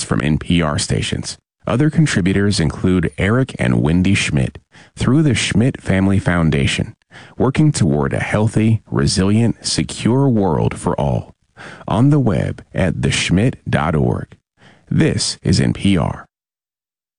from NPR stations. Other contributors include Eric and Wendy Schmidt through the Schmidt Family Foundation, working toward a healthy, resilient, secure world for all. On the web at theschmidt.org. This is NPR.